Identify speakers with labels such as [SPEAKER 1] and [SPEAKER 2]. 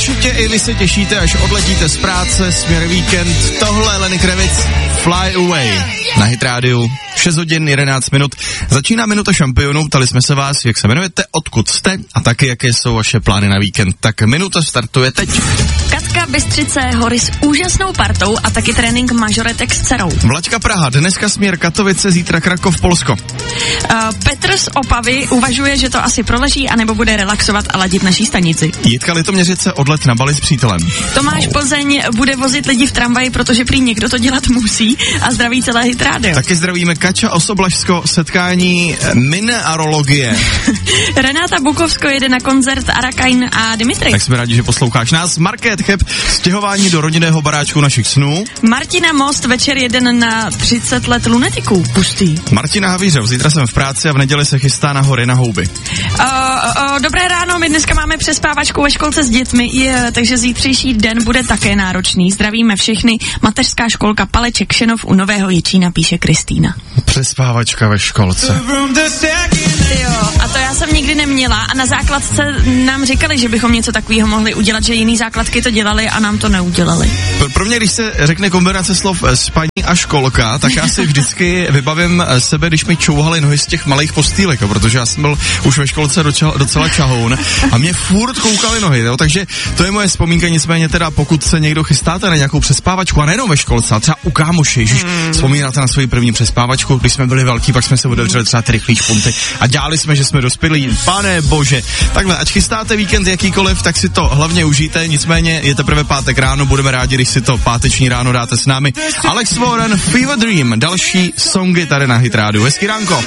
[SPEAKER 1] Určitě i vy se těšíte, až odletíte z práce, směr víkend. Tohle Lenny Kravitz, Fly Away na Hit Radio. 6 hodin 11 minut. Začíná minuta šampionů, ptali jsme se vás, jak se jmenujete, odkud jste a taky jaké jsou vaše plány na víkend. Tak minuta startuje teď.
[SPEAKER 2] Katka Bystřice, hory s úžasnou partou a taky trénink mažoretek s dcerou.
[SPEAKER 1] Vlaďka Praha, dneska směr Katovice, zítra Krakov, Polsko.
[SPEAKER 2] Petr z Opavy uvažuje, že to asi proleží anebo bude relaxovat a ladit naší stanici.
[SPEAKER 1] Jitka Litoměřice, odlet na Bali s přítelem.
[SPEAKER 2] Tomáš Plzeň bude vozit lidi v tramvaji, protože prý někdo to dělat musí a zdraví celé Hit Radio.
[SPEAKER 1] Taky zdravíme Kača Osoblažsko, setkání mineralogie.
[SPEAKER 2] Renáta Bukovsko jede na koncert Arakain a Dimitri.
[SPEAKER 1] Tak jsme rádi, že posloucháš nás. Market Cheb, stěhování do rodinného baráčku našich snů.
[SPEAKER 2] Martina Most, večer jeden na 30 let lunatiků. Pustý.
[SPEAKER 1] Martina Havířov, zítra jsem v práci a v neděli se chystá na hory na houby.
[SPEAKER 2] Dobré ráno, my dneska máme přespávačku ve školce s dětmi, takže zítřejší den bude také náročný. Zdravíme všechny. Mateřská školka Paleček Šenov u Nového Jičína, píše Kristýna.
[SPEAKER 1] Přespávačka ve školce.
[SPEAKER 2] Jo, a to já jsem nikdy neměla a na základce nám říkali, že bychom něco takového mohli udělat, že jiný základky to dělali a nám to neudělali.
[SPEAKER 1] Pro mě, když se řekne kombinace slov spaní a školka, tak já si vždycky vybavím sebe, když mi čouhaly nohy z těch malých postýlek, protože já jsem byl už ve školce docela čahoun a mě furt koukaly nohy, jo? Takže to je moje vzpomínka, nicméně teda pokud se někdo chystáte na nějakou přespávačku a nejenom ve školce, ale třeba u kámoši, ježiš, vzpomínáte na svoji první přespávačku, když jsme byli velký, pak jsme se otevřeli třeba ty rychlý špunty a dělali jsme, že jsme dospělí, pane bože. Takhle, ať chystáte víkend jakýkoliv, tak si to hlavně užijte, nicméně je teprve pátek ráno, budeme rádi, když si to páteční ráno dáte s námi. Alex Warren, Fever Dream, další songy tady na Hit Radio. Hezký ránko.